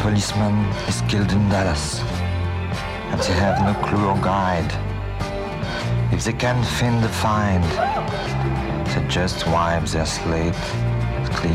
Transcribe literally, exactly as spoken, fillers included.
policeman is killed in Dallas, and they have no clue or guide. If they can't find the find, they just wipe their slate